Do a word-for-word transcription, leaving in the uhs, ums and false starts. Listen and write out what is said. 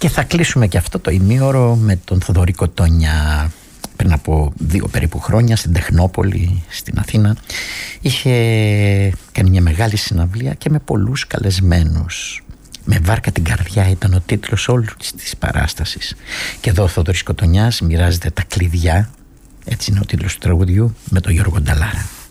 Και θα κλείσουμε και αυτό το ημίωρο με τον Θοδωρή Κοτόνια. Πριν από δύο περίπου χρόνια στην Τεχνόπολη στην Αθήνα είχε κάνει μια μεγάλη συναυλία και με πολλούς καλεσμένους. «Με βάρκα την καρδιά» ήταν ο τίτλος όλης της παράστασης. Και εδώ ο Θοδωρής Κοτονιάς μοιράζεται τα κλειδιά, έτσι είναι ο τίτλος του τραγουδιού, με τον Γιώργο Νταλάρα.